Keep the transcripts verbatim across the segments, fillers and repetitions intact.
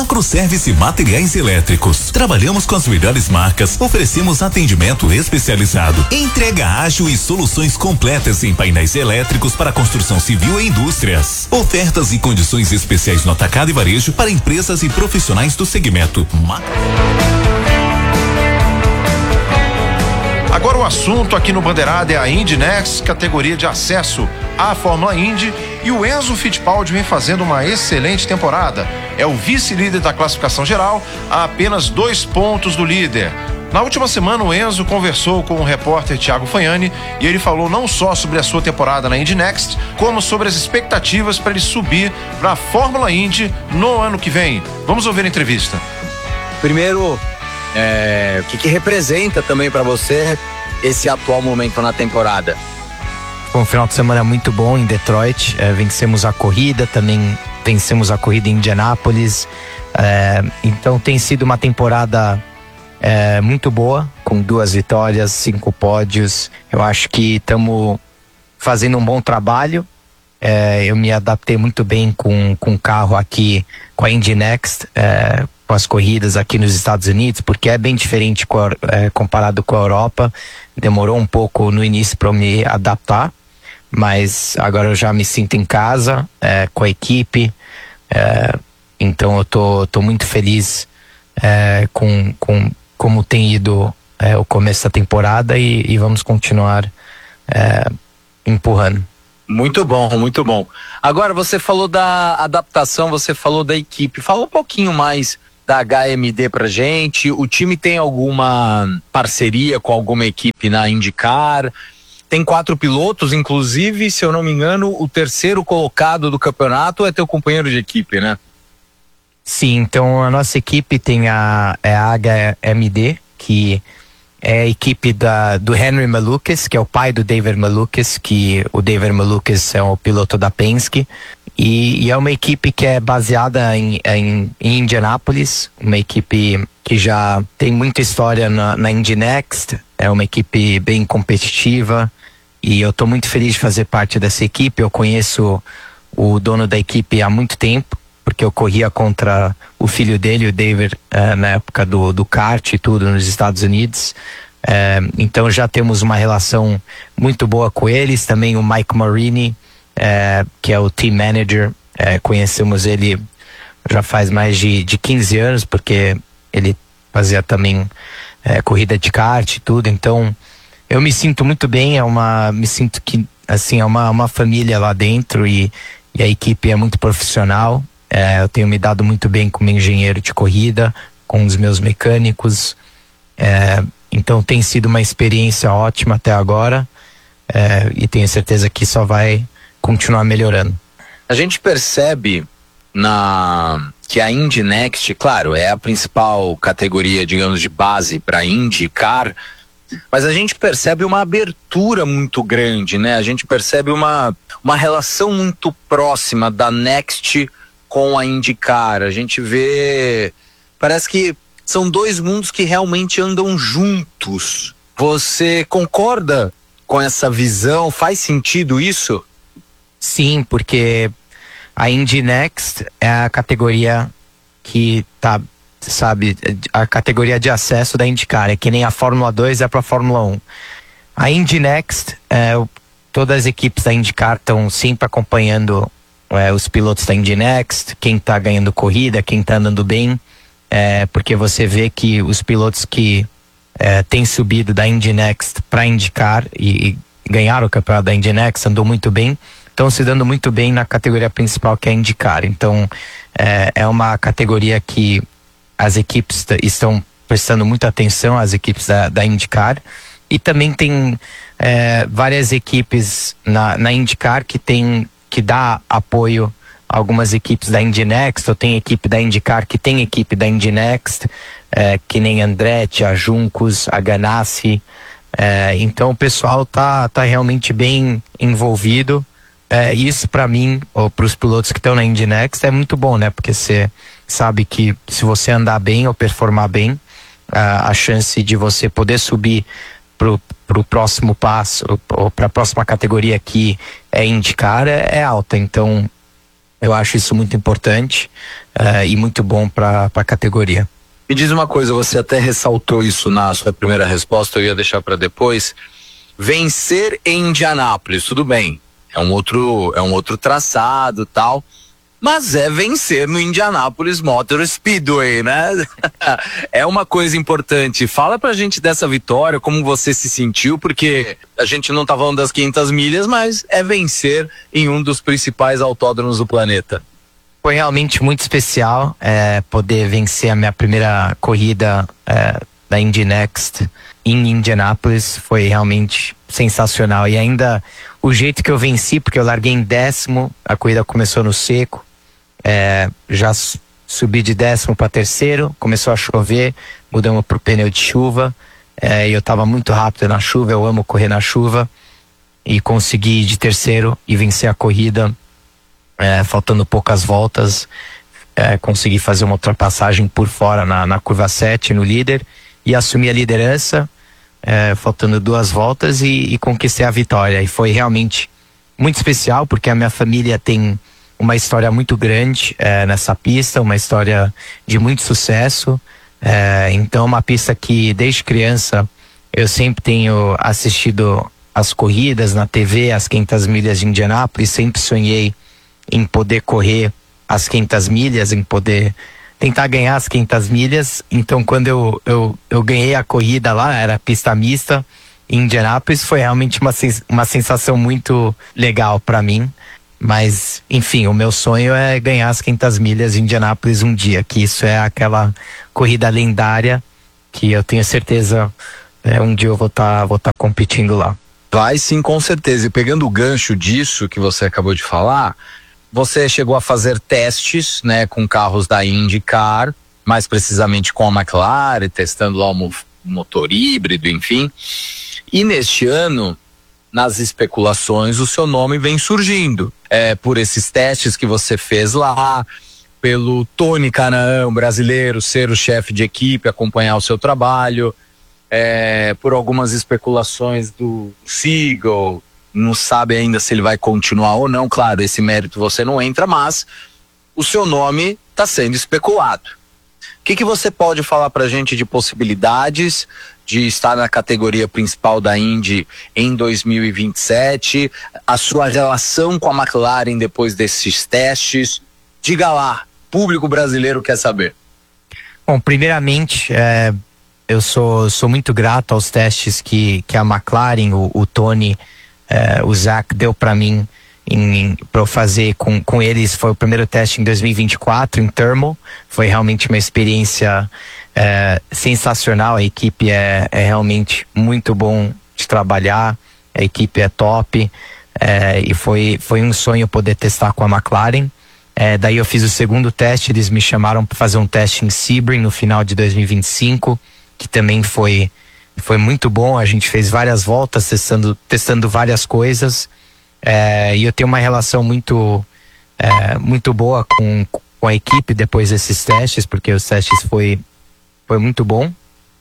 Macroservice Materiais Elétricos. Trabalhamos com as melhores marcas, oferecemos atendimento especializado, entrega ágil e soluções completas em painéis elétricos para construção civil e indústrias. Ofertas e condições especiais no atacado e varejo para empresas e profissionais do segmento. Macro... Agora o assunto aqui no Bandeirada é a Indy Next, categoria de acesso à Fórmula Indy, e o Enzo Fittipaldi vem fazendo uma excelente temporada. É o vice-líder da classificação geral, a apenas dois pontos do líder. Na última semana, o Enzo conversou com o repórter Thiago Fagnani e ele falou não só sobre a sua temporada na Indy Next, como sobre as expectativas para ele subir para a Fórmula Indy no ano que vem. Vamos ouvir a entrevista. Primeiro, é, o que, que representa também para você esse atual momento na temporada? Foi um final de semana muito bom em Detroit, é, vencemos a corrida, também vencemos a corrida em Indianápolis, é, então tem sido uma temporada é, muito boa, com duas vitórias, cinco pódios. Eu acho que estamos fazendo um bom trabalho. É, eu me adaptei muito bem com, com o carro aqui, com a Indy Next, é, com as corridas aqui nos Estados Unidos, porque é bem diferente com a, é, comparado com a Europa. Demorou um pouco no início para eu me adaptar, mas agora eu já me sinto em casa, é, com a equipe, é, então eu tô, tô muito feliz é, com, com como tem ido é, o começo da temporada e, e vamos continuar é, empurrando. Muito bom, muito bom. Agora, você falou da adaptação, você falou da equipe. Fala um pouquinho mais da H M D pra gente. O time tem alguma parceria com alguma equipe na IndyCar? Tem quatro pilotos, inclusive, se eu não me engano, o terceiro colocado do campeonato é teu companheiro de equipe, né? Sim, então a nossa equipe tem a, é a H M D, que é a equipe da, do Henry Malukas, que é o pai do David Malukas, que o David Malukas é o piloto da Penske, e, e é uma equipe que é baseada em, em, em Indianápolis, uma equipe que já tem muita história na, na Indy Next, é uma equipe bem competitiva, e eu estou muito feliz de fazer parte dessa equipe. Eu conheço o dono da equipe há muito tempo, porque eu corria contra o filho dele, o David, uh, na época do, do kart e tudo nos Estados Unidos. Uh, então já temos uma relação muito boa com eles. Também o Mike Marini, uh, que é o team manager, uh, conhecemos ele já faz mais de, de quinze anos, porque ele fazia também uh, corrida de kart e tudo. Então eu me sinto muito bem, é uma, me sinto que assim, é uma, uma família lá dentro, e, e a equipe é muito profissional. É, eu tenho me dado muito bem como engenheiro de corrida, com os meus mecânicos, é, então tem sido uma experiência ótima até agora, é, e tenho certeza que só vai continuar melhorando. A gente percebe na que a Indy Next, claro, é a principal categoria, digamos, de base para a IndyCar, mas a gente percebe uma abertura muito grande, né? A gente percebe uma, uma relação muito próxima da Next com a IndyCar. A gente vê, parece que são dois mundos que realmente andam juntos. Você concorda com essa visão? Faz sentido isso? Sim, porque a Indy Next é a categoria que tá, sabe, a categoria de acesso da IndyCar, é que nem a Fórmula dois é para a Fórmula um. A Indy Next, é, todas as equipes da IndyCar estão sempre acompanhando É, os pilotos da Indy Next, quem tá ganhando corrida, quem tá andando bem, é, porque você vê que os pilotos que é, têm subido da Indy Next para IndyCar e, e ganharam o campeonato da Indy Next, andou muito bem, estão se dando muito bem na categoria principal, que é a IndyCar. Então é, é uma categoria que as equipes estão prestando muita atenção, as equipes da, da IndyCar, e também tem é, várias equipes na, na IndyCar que tem que dá apoio a algumas equipes da Indy Next, ou tem equipe da IndyCar que tem equipe da Indy Next, é, que nem Andretti, a Juncos, a Ganassi. É, então o pessoal tá, tá realmente bem envolvido. É, isso para mim, ou para os pilotos que estão na Indy Next, é muito bom, né? Porque você sabe que se você andar bem ou performar bem, a, a chance de você poder subir pro, pro próximo passo, ou para a próxima categoria que é IndyCar, é, é alta. Então Eu acho isso muito importante uh, e muito bom para a categoria. Me diz uma coisa, você até ressaltou isso na sua primeira resposta, eu ia deixar para depois. Vencer em Indianápolis, tudo bem, é um outro, é um outro traçado, tal, mas é vencer no Indianapolis Motor Speedway, né? É uma coisa importante. Fala pra gente dessa vitória, como você se sentiu, porque a gente não tá falando das quinhentas milhas, mas é vencer em um dos principais autódromos do planeta. Foi realmente muito especial é, poder vencer a minha primeira corrida é, da Indy Next em Indianapolis. Foi realmente sensacional. E ainda o jeito que eu venci, porque eu larguei em décimo, a corrida começou no seco. É, já subi de décimo para terceiro, começou a chover, mudamos para o pneu de chuva, é, eu estava muito rápido na chuva, eu amo correr na chuva, e consegui ir de terceiro e vencer a corrida, é, faltando poucas voltas, é, consegui fazer uma ultrapassagem por fora na, na curva sete no líder e assumi a liderança, é, faltando duas voltas, e, e conquistei a vitória. E foi realmente muito especial, porque a minha família tem uma história muito grande é, nessa pista, uma história de muito sucesso. É, então, uma pista que desde criança eu sempre tenho assistido as corridas na T V, as quinhentas milhas de Indianápolis, sempre sonhei em poder correr as quinhentas milhas, em poder tentar ganhar as quinhentas milhas. Então, quando eu, eu, eu ganhei a corrida lá, era pista mista em Indianápolis, foi realmente uma, uma sensação muito legal para mim. Mas, enfim, o meu sonho é ganhar as quinhentas milhas em Indianápolis um dia, que isso é aquela corrida lendária que eu tenho certeza é, um dia eu vou estar vou tá competindo lá. Vai sim, com certeza. E pegando o gancho disso que você acabou de falar, você chegou a fazer testes, né, com carros da IndyCar, mais precisamente com a McLaren, testando lá o motor híbrido, enfim. E neste ano, nas especulações, o seu nome vem surgindo. É, por esses testes que você fez lá, pelo Tony Kanaan, brasileiro, ser o chefe de equipe, acompanhar o seu trabalho, é, por algumas especulações do Seagull, não sabe ainda se ele vai continuar ou não, claro, esse mérito você não entra, mas o seu nome está sendo especulado. O que, que você pode falar pra gente de possibilidades de estar na categoria principal da Indy em dois mil e vinte e sete, a sua relação com a McLaren depois desses testes? Diga lá, público brasileiro quer saber. Bom, primeiramente, é, eu sou, sou muito grato aos testes que, que a McLaren, o, o Tony, é, o Zach deu para mim para eu fazer com, com eles. Foi o primeiro teste em dois mil e vinte e quatro em Thermal. Foi realmente uma experiência é, sensacional. A equipe é, é realmente muito bom de trabalhar, a equipe é top, é, e foi, foi um sonho poder testar com a McLaren. É, daí eu fiz o segundo teste, eles me chamaram para fazer um teste em Sebring no final de dois mil e vinte e cinco, que também foi, foi muito bom. A gente fez várias voltas testando, testando várias coisas. É, e eu tenho uma relação muito é, muito boa com, com a equipe depois desses testes, porque os testes foi, foi muito bom.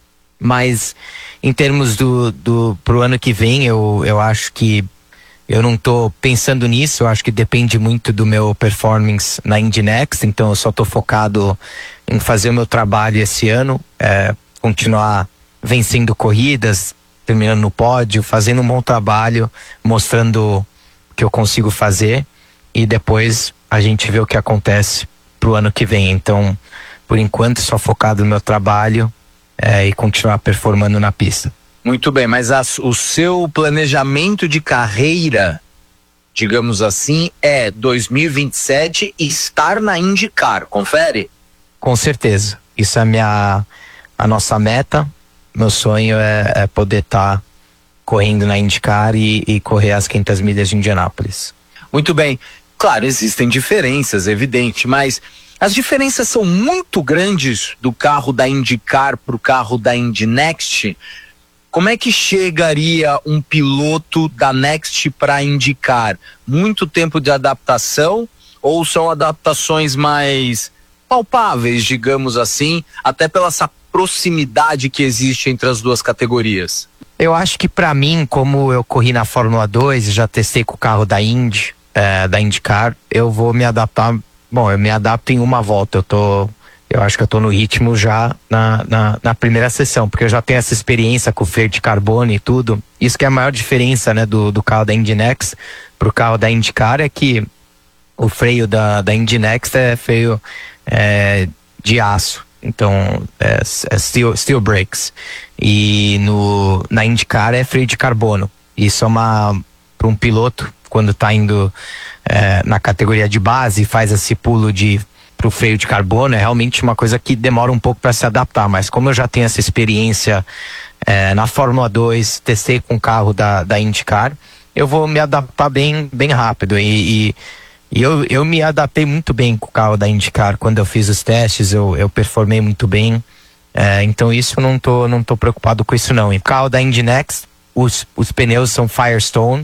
Mas em termos do, do pro ano que vem, eu, eu acho que eu não tô pensando nisso. Eu acho que depende muito do meu performance na Indy Next, então eu só tô focado em fazer o meu trabalho esse ano, é, continuar vencendo corridas, terminando no pódio, fazendo um bom trabalho, mostrando que eu consigo fazer, e depois a gente vê o que acontece pro ano que vem. Então, por enquanto, só focado no meu trabalho é, e continuar performando na pista. Muito bem, mas a, o seu planejamento de carreira, digamos assim, é dois mil e vinte e sete estar na IndyCar, confere? Com certeza, isso é a minha, a nossa meta. Meu sonho é, é poder estar tá correndo na IndyCar e, e correr as quinhentas milhas de Indianápolis. Muito bem. Claro, existem diferenças, evidente, mas as diferenças são muito grandes do carro da IndyCar para o carro da Indy Next. Como é que chegaria um piloto da Next para a IndyCar? Muito tempo de adaptação ou são adaptações mais palpáveis, digamos assim, até pela essa proximidade que existe entre as duas categorias? Eu acho que para mim, como eu corri na Fórmula dois, já testei com o carro da Indy, é, da IndyCar, eu vou me adaptar. Bom, eu me adapto em uma volta. Eu tô, eu acho que eu tô no ritmo já na, na, na primeira sessão, porque eu já tenho essa experiência com o freio de carbono e tudo. Isso que é a maior diferença, né, do, do carro da Indy Next pro carro da IndyCar, é que o freio da, da Indy Next é freio é, de aço. Então, é, é steel, steel brakes. E no, na IndyCar é freio de carbono. Isso é uma, para um piloto, quando está indo é, na categoria de base, faz esse pulo de pro freio de carbono, é realmente uma coisa que demora um pouco para se adaptar. Mas como eu já tenho essa experiência é, na Fórmula dois, testei com o carro da, da IndyCar, eu vou me adaptar bem, bem rápido. E, e, e eu, eu me adaptei muito bem com o carro da IndyCar. Quando eu fiz os testes, eu, eu performei muito bem. É, então isso eu não tô, não tô preocupado com isso não. E o carro da Indy Next, os, os pneus são Firestone,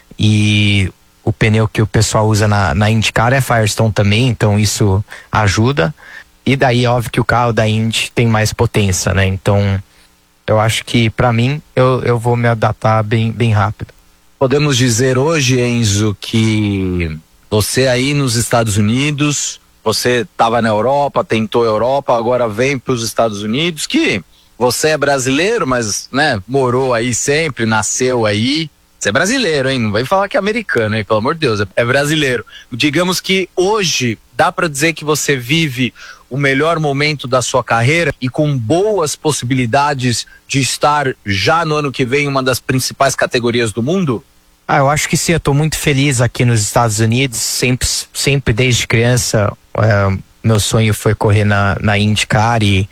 e o pneu que o pessoal usa na, na IndyCar é Firestone também, então isso ajuda. E daí, óbvio que o carro da Indy tem mais potência, né? Então, eu acho que, pra mim, eu, eu vou me adaptar bem, bem rápido. Podemos dizer hoje, Enzo, que você aí nos Estados Unidos, você estava na Europa, tentou a Europa, agora vem para os Estados Unidos, que você é brasileiro, mas, né, morou aí sempre, nasceu aí. Você é brasileiro, hein? Não vai falar que é americano, hein? Pelo amor de Deus, é brasileiro. Digamos que hoje dá para dizer que você vive o melhor momento da sua carreira e com boas possibilidades de estar já no ano que vem em uma das principais categorias do mundo? Ah, eu acho que sim, eu tô muito feliz aqui nos Estados Unidos, sempre, sempre desde criança, é, meu sonho foi correr na, na IndyCar e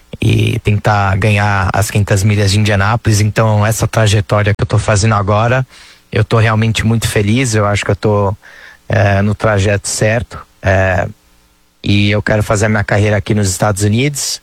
e tentar ganhar as quinhentas milhas de Indianápolis. Então essa trajetória que eu tô fazendo agora, eu tô realmente muito feliz. Eu acho que eu tô é, no trajeto certo, é, e eu quero fazer a minha carreira aqui nos Estados Unidos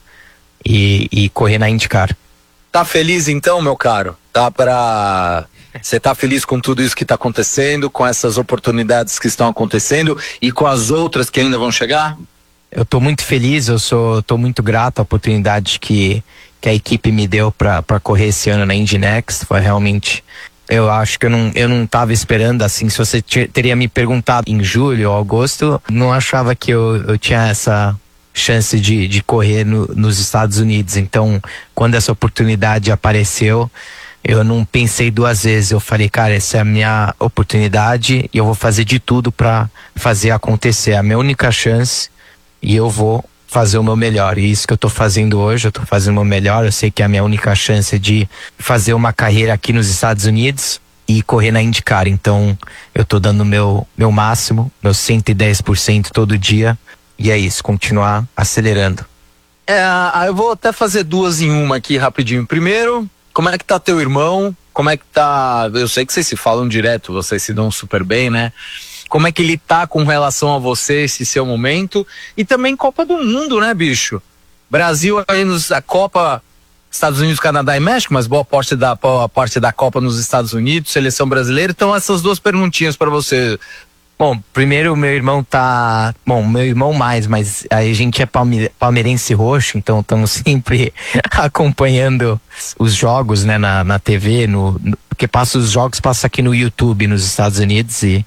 e, e correr na IndyCar. Tá feliz então, meu caro? Tá pra... Você tá feliz com tudo isso que tá acontecendo, com essas oportunidades que estão acontecendo e com as outras que ainda vão chegar? Eu tô muito feliz, eu sou, tô muito grato à oportunidade que, que a equipe me deu para correr esse ano na Indy Next. Foi realmente, eu acho que eu não, eu não tava esperando assim. Se você teria me perguntado em julho ou agosto, não achava que eu, eu tinha essa chance de, de correr no, nos Estados Unidos. Então, quando essa oportunidade apareceu, eu não pensei duas vezes. Eu falei, cara, essa é a minha oportunidade e eu vou fazer de tudo para fazer acontecer. É a minha única chance. E eu vou fazer o meu melhor. E isso que eu tô fazendo hoje, eu tô fazendo o meu melhor. Eu sei que é a minha única chance de fazer uma carreira aqui nos Estados Unidos e correr na IndyCar. Então, eu tô dando o meu, meu máximo, meu cento e dez por cento todo dia. E é isso, continuar acelerando. É, eu vou até fazer duas em uma aqui rapidinho. Primeiro, como é que tá teu irmão? Como é que tá... Eu sei que vocês se falam direto, vocês se dão super bem, né? Como é que ele tá com relação a você, esse seu momento? E também Copa do Mundo, né, bicho? Brasil aí nos, a Copa, Estados Unidos, Canadá e México, mas boa parte da, boa parte da Copa nos Estados Unidos, seleção brasileira. Então essas duas perguntinhas para você. Bom, primeiro o meu irmão tá... Bom, meu irmão mais, mas a gente é palme, palmeirense roxo, então estamos sempre acompanhando os jogos, né, na, na T V, no, no, porque passa os jogos, passa aqui no YouTube nos Estados Unidos e...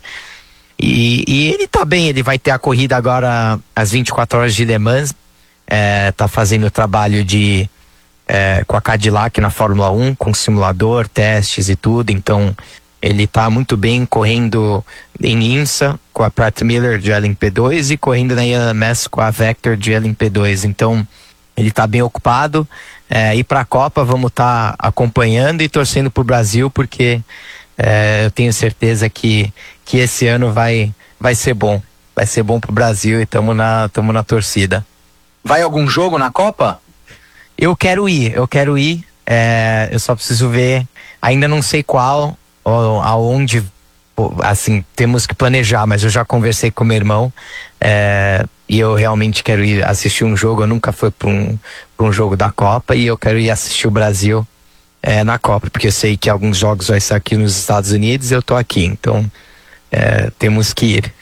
E, e ele tá bem, ele vai ter a corrida agora às vinte e quatro horas de Le Mans, é, tá fazendo o trabalho de, é, com a Cadillac na Fórmula um, com simulador, testes e tudo, então ele tá muito bem correndo em IMSA com a Pratt Miller de L M P dois e correndo na I M S com a Vector de L M P dois, então ele tá bem ocupado, é, e pra Copa vamos estar tá acompanhando e torcendo pro Brasil, porque é, eu tenho certeza que que esse ano vai, vai ser bom. Vai ser bom pro Brasil e tamo na, tamo na torcida. Vai algum jogo na Copa? Eu quero ir, eu quero ir. É, eu só preciso ver, ainda não sei qual, ou, aonde, assim, temos que planejar, mas eu já conversei com meu irmão, é, e eu realmente quero ir assistir um jogo. Eu nunca fui pra um, pra um jogo da Copa e eu quero ir assistir o Brasil é, na Copa, porque eu sei que alguns jogos vai ser aqui nos Estados Unidos e eu tô aqui, então... É, temos que ir.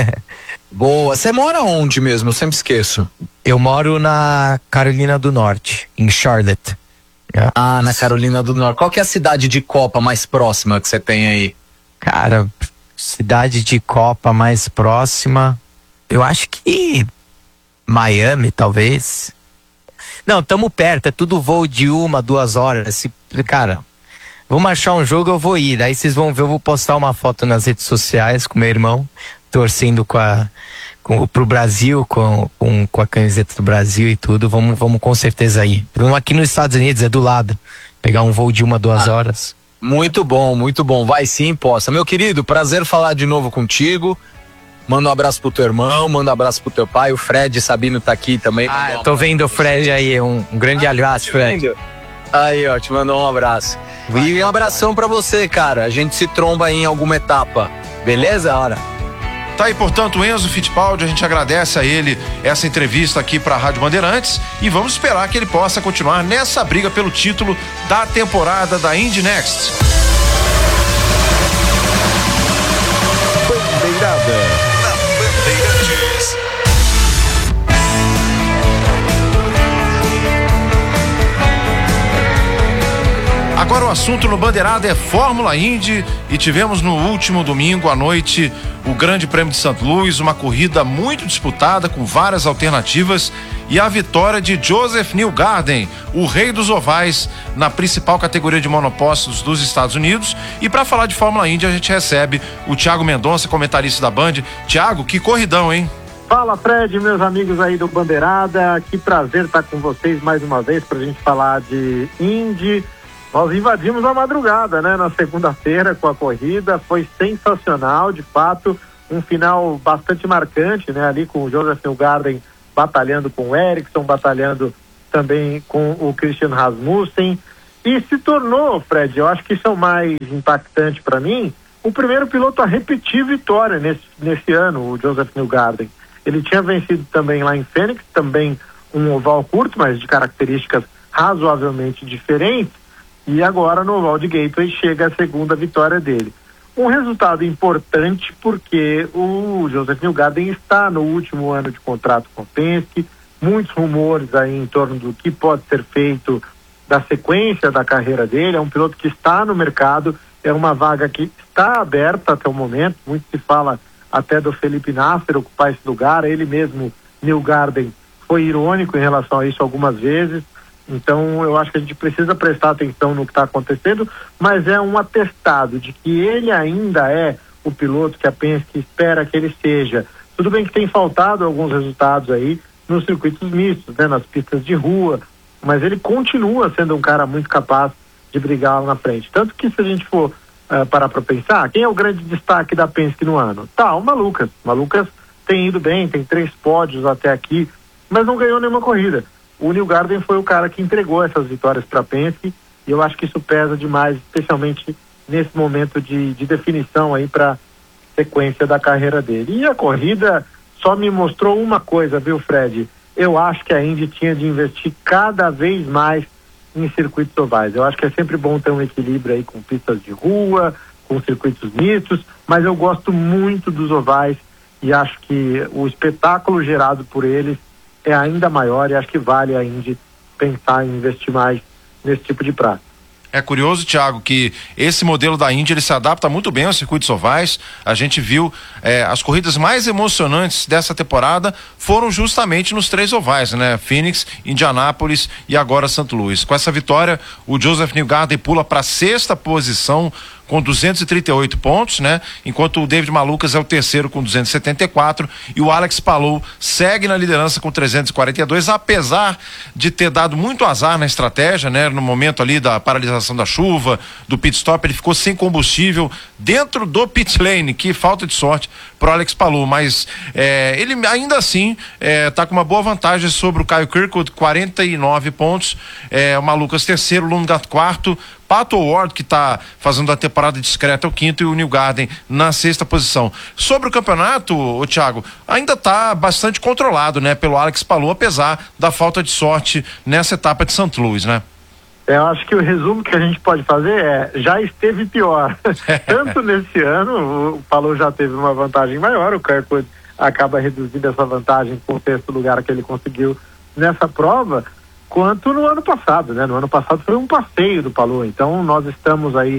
Boa. Você mora onde mesmo? Eu sempre esqueço. Eu moro na Carolina do Norte, em Charlotte. É. Ah, na Carolina do Norte. Qual que é a cidade de Copa mais próxima que você tem aí? Cara, cidade de Copa mais próxima, eu acho que Miami, talvez. Não, tamo perto, é tudo voo de uma, duas horas. Se, cara, vamos achar um jogo, eu vou ir. Aí vocês vão ver, eu vou postar uma foto nas redes sociais com meu irmão, torcendo com a, com, pro Brasil, com, com, com a camiseta do Brasil e tudo. Vamos, vamos com certeza ir. Vamos aqui nos Estados Unidos, é do lado. Pegar um voo de uma, duas ah. horas. Muito bom, muito bom. Vai sim, possa. Meu querido, prazer falar de novo contigo. Manda um abraço pro teu irmão, manda um abraço pro teu pai. O Fred Sabino tá aqui também. Ah, eu tô vendo o Fred aí. Um, um grande ah, abraço, Fred. Aí, ó, te mandou um abraço. E um abração pra você, cara. A gente se tromba aí em alguma etapa. Beleza? Hora. Tá aí, portanto, o Enzo Fittipaldi, a gente agradece a ele essa entrevista aqui para a Rádio Bandeirantes e vamos esperar que ele possa continuar nessa briga pelo título da temporada da Indy Next. Bandeirada na Bandeirantes. Agora o assunto no Bandeirada é Fórmula Indy e tivemos no último domingo à noite o Grande Prêmio de Saint Louis, uma corrida muito disputada com várias alternativas e a vitória de Joseph Newgarden, o rei dos ovais na principal categoria de monopostos dos Estados Unidos. E para falar de Fórmula Indy a gente recebe o Thiago Mendonça, comentarista da Band. Thiago, que corridão, hein? Fala, Fred, meus amigos aí do Bandeirada, que prazer estar com vocês mais uma vez pra gente falar de Indy. Nós invadimos a madrugada, né, na segunda-feira com a corrida, foi sensacional, de fato, um final bastante marcante, né, ali com o Joseph Newgarden batalhando com o Ericsson, batalhando também com o Christian Rasmussen, e se tornou, Fred, eu acho que isso é o mais impactante para mim, o primeiro piloto a repetir vitória nesse, nesse ano, o Joseph Newgarden. Ele tinha vencido também lá em Phoenix, também um oval curto, mas de características razoavelmente diferentes, e agora no oval de Gateway chega a segunda vitória dele. Um resultado importante porque o Joseph Newgarden está no último ano de contrato com o Penske, muitos rumores aí em torno do que pode ser feito da sequência da carreira dele, é um piloto que está no mercado, é uma vaga que está aberta até o momento, muito se fala até do Felipe Nasser ocupar esse lugar, ele mesmo, Newgarden, foi irônico em relação a isso algumas vezes. Então eu acho que a gente precisa prestar atenção no que está acontecendo, mas é um atestado de que ele ainda é o piloto que a Penske espera que ele seja. Tudo bem que tem faltado alguns resultados aí nos circuitos mistos, né, nas pistas de rua, mas ele continua sendo um cara muito capaz de brigar lá na frente. Tanto que se a gente for uh, parar para pensar, quem é o grande destaque da Penske no ano? Tá, o Malucas. O Malucas tem ido bem, tem três pódios até aqui, mas não ganhou nenhuma corrida. O Newgarden foi o cara que entregou essas vitórias para a Penske e eu acho que isso pesa demais, especialmente nesse momento de, de definição aí para a sequência da carreira dele. E a corrida só me mostrou uma coisa, viu, Fred? Eu acho que a Indy tinha de investir cada vez mais em circuitos ovais. Eu acho que é sempre bom ter um equilíbrio aí com pistas de rua, com circuitos mistos, mas eu gosto muito dos ovais e acho que o espetáculo gerado por eles é ainda maior e acho que vale a Indy pensar em investir mais nesse tipo de praça. É curioso, Thiago, que esse modelo da Indy ele se adapta muito bem aos circuitos ovais. A gente viu eh, as corridas mais emocionantes dessa temporada foram justamente nos três ovais, né? Phoenix, Indianápolis e agora Saint Louis. Com essa vitória, o Joseph Newgarden pula para a sexta posição com duzentos e trinta e oito pontos, né? Enquanto o David Malucas é o terceiro com duzentos e setenta e quatro e o Alex Palou segue na liderança com trezentos e quarenta e dois, apesar de ter dado muito azar na estratégia, né? No momento ali da paralisação da chuva, do pit stop, ele ficou sem combustível dentro do pit lane, que falta de sorte pro Alex Palou, mas é, ele ainda assim é, tá com uma boa vantagem sobre o Kyle Kirkwood, quarenta e nove pontos, é, o Malucas terceiro, o Lundgaard quarto, Pato O'Ward, que está fazendo a temporada discreta, é o quinto, e o Newgarden na sexta posição. Sobre o campeonato, ô Thiago, ainda está bastante controlado, né, pelo Alex Palou, apesar da falta de sorte nessa etapa de Saint Louis, né? Eu acho que o resumo que a gente pode fazer é, já esteve pior. Tanto nesse ano, o Palou já teve uma vantagem maior, o Kirkwood acaba reduzindo essa vantagem com o sexto lugar que ele conseguiu nessa prova, quanto no ano passado, né? No ano passado foi um passeio do Palou, então nós estamos aí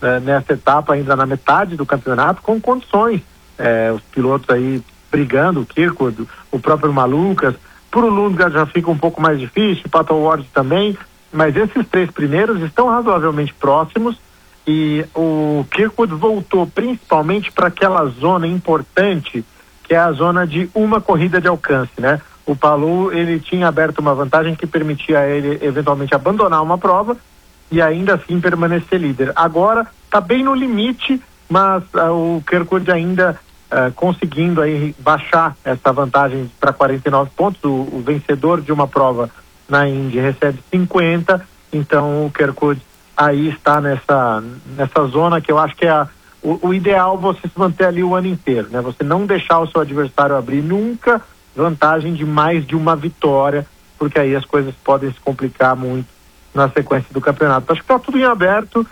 eh, nessa etapa, ainda na metade do campeonato, com condições. Eh, os pilotos aí brigando, o Kirkwood, o próprio Malukas. Pro Lundgaard já fica um pouco mais difícil, o Pato Ward também, mas esses três primeiros estão razoavelmente próximos, e o Kirkwood voltou principalmente para aquela zona importante, que é a zona de uma corrida de alcance, né? O Palou, ele tinha aberto uma vantagem que permitia a ele eventualmente abandonar uma prova e ainda assim permanecer líder. Agora está bem no limite, mas uh, o Kirkwood ainda uh, conseguindo aí baixar essa vantagem para quarenta e nove pontos. O, o vencedor de uma prova na Indy recebe cinquenta, então o Kirkwood aí está nessa, nessa zona que eu acho que é a, o, o ideal você se manter ali o ano inteiro, né? Você não deixar o seu adversário abrir nunca vantagem de mais de uma vitória, porque aí as coisas podem se complicar muito na sequência do campeonato. Acho que está tudo em aberto,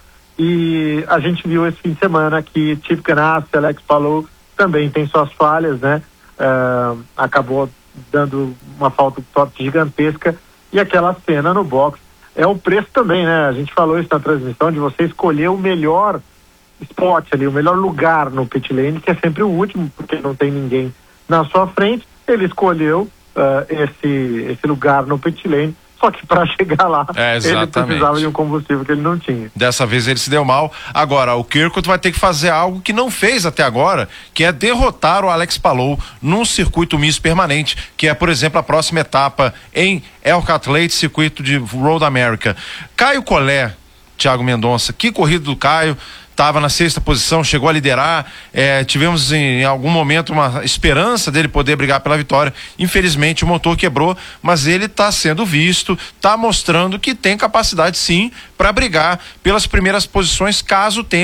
e a gente viu esse fim de semana que Chip Ganassi, Alex Palou também tem suas falhas, né? Uh, acabou dando uma falta de sorte gigantesca, e aquela cena no box é o preço também, né? A gente falou isso na transmissão, de você escolher o melhor spot ali, o melhor lugar no pit lane, que é sempre o último, porque não tem ninguém na sua frente. Ele escolheu uh, esse, esse lugar no pit lane, só que para chegar lá é, ele precisava de um combustível que ele não tinha. Dessa vez ele se deu mal. Agora, o Kirkwood vai ter que fazer algo que não fez até agora, que é derrotar o Alex Palou num circuito misto permanente, que é, por exemplo, a próxima etapa em Elkhart Lake, circuito de Road America. Caio Collet, Thiago Mendonça, que corrida do Caio. Estava na sexta posição, chegou a liderar, é, tivemos em, em algum momento uma esperança dele poder brigar pela vitória. Infelizmente o motor quebrou, mas ele está sendo visto, está mostrando que tem capacidade sim para brigar pelas primeiras posições, caso tenha